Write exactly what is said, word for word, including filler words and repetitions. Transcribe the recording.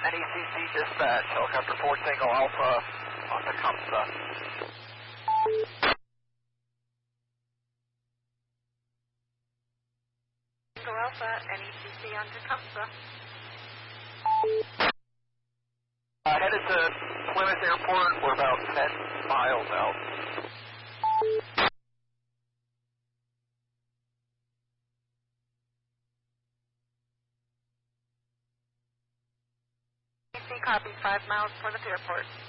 N E C C dispatch, helicopter four Tango Alpha on Tecumseh. Tango Alpha, N E C C on Tecumseh. Uh, headed to Plymouth Airport, we're about ten miles out. N E C C copy, five miles Plymouth Airport.